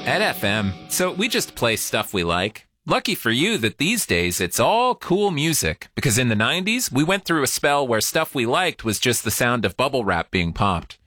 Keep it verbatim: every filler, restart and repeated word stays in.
At F M, so we just play stuff we like. Lucky for you that these days it's all cool music, because in the nineties, we went through a spell where stuff we liked was just the sound of bubble wrap being popped.